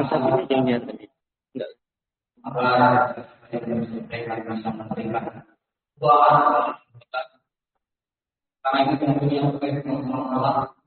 sakit yang dia tadi. Enggak. Apa yang disampaikan karena itu mempunyai